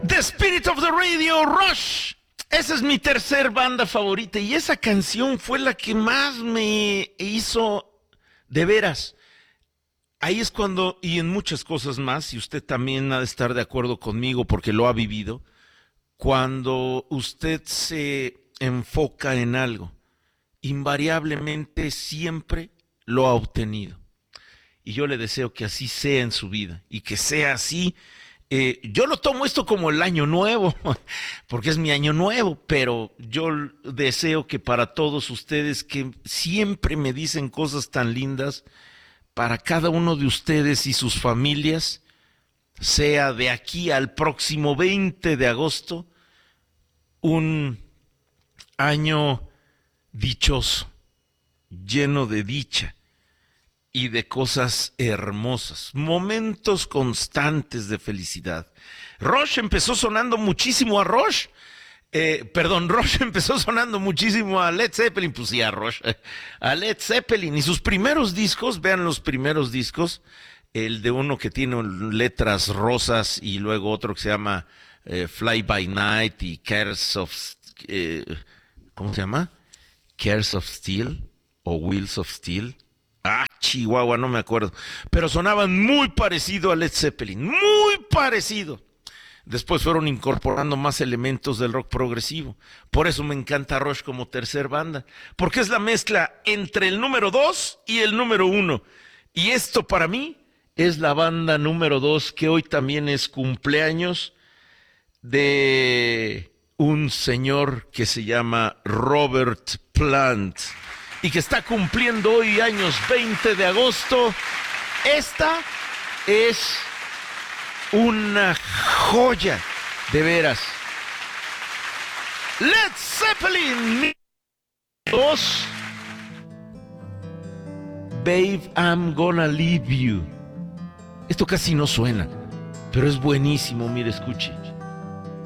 The Spirit of the Radio, Rush. Esa es mi tercer banda favorita y esa canción fue la que más me hizo de veras. Ahí es cuando, y en muchas cosas más, y usted también ha de estar de acuerdo conmigo porque lo ha vivido, cuando usted se enfoca en algo, invariablemente siempre lo ha obtenido. Y yo le deseo que así sea en su vida y que sea así. Yo lo tomo esto como el año nuevo, porque es mi año nuevo, pero yo deseo que para todos ustedes que siempre me dicen cosas tan lindas, para cada uno de ustedes y sus familias, sea de aquí al próximo 20 de agosto, un año dichoso, lleno de dicha y de cosas hermosas, momentos constantes de felicidad. Rush empezó sonando muchísimo a Rush. Rush empezó sonando muchísimo a Led Zeppelin, pues sí, a Rush, a Led Zeppelin. Y sus primeros discos, vean los primeros discos, el de uno que tiene letras rosas y luego otro que se llama Fly by Night y Cares of... ¿cómo se llama? Cares of Steel o Wheels of Steel. Chihuahua, no me acuerdo. Pero sonaban muy parecido a Led Zeppelin, muy parecido. Después fueron incorporando más elementos del rock progresivo. Por eso me encanta Rush como tercer banda, porque es la mezcla entre el número 2 y el número 1. Y esto para mí es la banda número 2, que hoy también es cumpleaños de un señor que se llama Robert Plant y que está cumpliendo hoy años 20 de agosto. Esta es una joya, de veras. Led Zeppelin 2, Babe, I'm Gonna Leave You. Esto casi no suena, pero es buenísimo, mire, escuche.